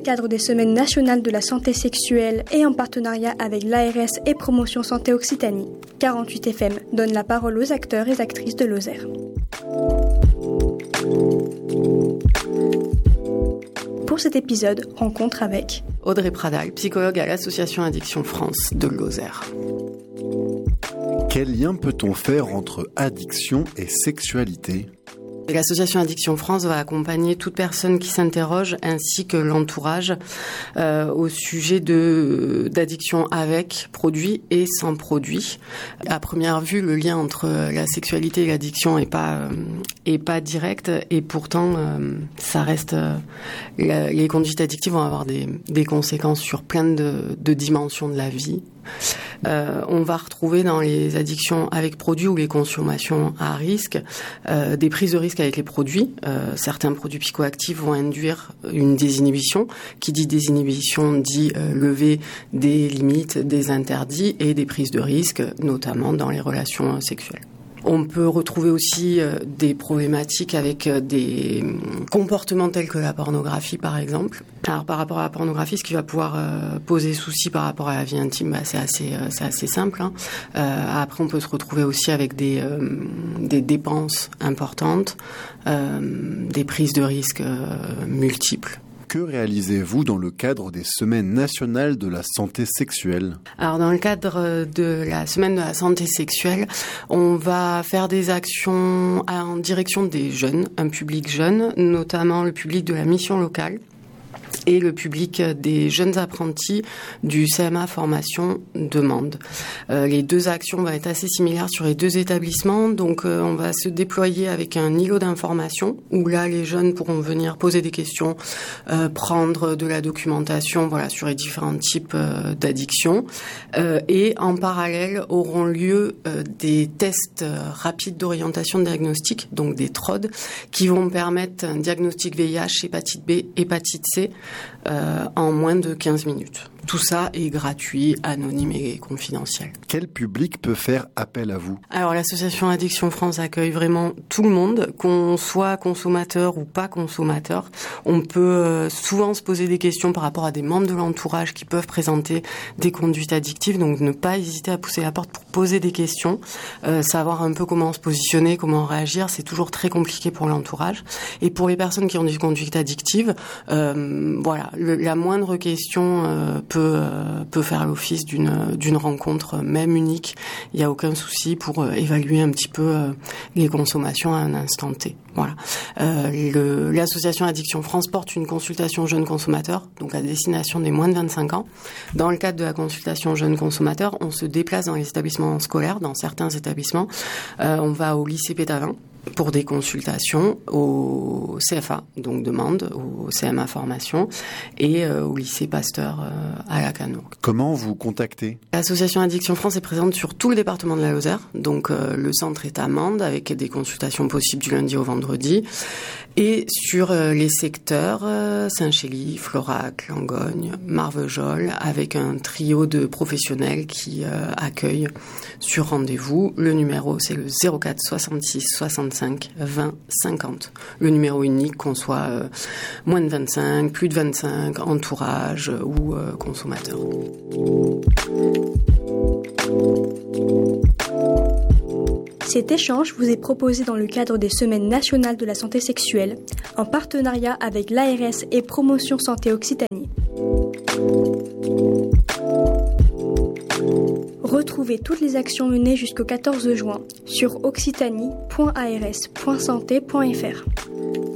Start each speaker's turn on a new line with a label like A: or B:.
A: cadre des Semaines nationales de la santé sexuelle et en partenariat avec l'ARS et Promotion Santé Occitanie, 48 FM donne la parole aux acteurs et actrices de Lozère. Pour cet épisode, rencontre avec
B: Audrey Pradal, psychologue à l'Association Addiction France de Lozère.
C: Quel lien peut-on faire entre addiction et sexualité ?
B: L'Association Addiction France va accompagner toute personne qui s'interroge ainsi que l'entourage au sujet d'addiction avec produit et sans produit. À première vue, le lien entre la sexualité et l'addiction est pas direct et pourtant ça reste les conduites addictives vont avoir des conséquences sur plein de dimensions de la vie. On va retrouver dans les addictions avec produits ou les consommations à risque des prises de risque avec les produits. Certains produits psychoactifs vont induire une désinhibition. Qui dit désinhibition dit lever des limites, des interdits et des prises de risque, notamment dans les relations sexuelles. On peut retrouver aussi des problématiques avec des comportements tels que la pornographie, par exemple. Alors, par rapport à la pornographie, ce qui va pouvoir poser souci par rapport à la vie intime, c'est assez simple. Après, on peut se retrouver aussi avec des dépenses importantes, des prises de risques multiples.
C: Que réalisez-vous dans le cadre des Semaines nationales de la santé sexuelle ?
B: Alors, dans le cadre de la Semaine de la santé sexuelle, on va faire des actions en direction des jeunes, un public jeune, notamment le public de la mission locale et le public des jeunes apprentis du CMA Formation Demande. Les deux actions vont être assez similaires sur les deux établissements, donc on va se déployer avec un îlot d'information où là les jeunes pourront venir poser des questions, prendre de la documentation, sur les différents types d'addictions, et en parallèle auront lieu des tests rapides d'orientation diagnostique, donc des TROD, qui vont permettre un diagnostic VIH, hépatite B, hépatite C en moins de 15 minutes. Tout ça est gratuit, anonyme et confidentiel.
C: Quel public peut faire appel à vous ?
B: Alors, l'Association Addiction France accueille vraiment tout le monde, qu'on soit consommateur ou pas consommateur. On peut souvent se poser des questions par rapport à des membres de l'entourage qui peuvent présenter des conduites addictives. Donc, ne pas hésiter à pousser la porte pour poser des questions, savoir un peu comment se positionner, comment réagir. C'est toujours très compliqué pour l'entourage. Et pour les personnes qui ont des conduites addictives, la moindre question peut faire l'office d'une rencontre, même unique. Il n'y a aucun souci pour évaluer un petit peu les consommations à un instant T. Voilà. L'association Addiction France porte une consultation jeunes consommateurs, donc à destination des moins de 25 ans. Dans le cadre de la consultation jeunes consommateurs, on se déplace dans les établissements scolaires, dans certains établissements. On va au lycée Pétavin pour des consultations, au CFA, donc demande, au CMA Formation, et au lycée Pasteur à Lacanau.
C: Comment vous contactez ?
B: L'association Addiction France est présente sur tout le département de la Lozère, donc le centre est à Mende, avec des consultations possibles du lundi au vendredi, et sur les secteurs Saint-Chély, Florac, Langogne, Marvejols, avec un trio de professionnels qui accueillent sur rendez-vous. Le numéro, c'est le 04 66 65 20 50. Le numéro unique, qu'on soit moins de 25, plus de 25, entourage ou consommateur.
A: Cet échange vous est proposé dans le cadre des Semaines nationales de la santé sexuelle, en partenariat avec l'ARS et Promotion Santé Occitanie. Retrouvez toutes les actions menées jusqu'au 14 juin sur occitanie.ars.santé.fr.